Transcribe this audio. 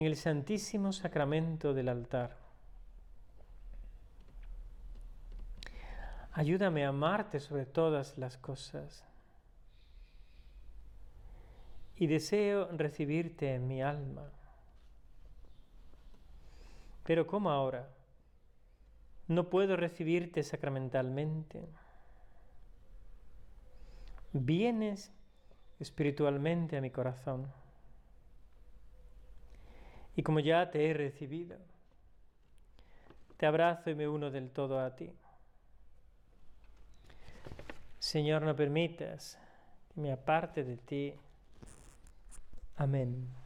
en el Santísimo Sacramento del altar. Ayúdame a amarte sobre todas las cosas y deseo recibirte en mi alma. Pero ¿cómo ahora? No puedo recibirte sacramentalmente. Vienes espiritualmente a mi corazón. Y como ya te he recibido, te abrazo y me uno del todo a ti. Señor, no permitas que me aparte de ti. Amén.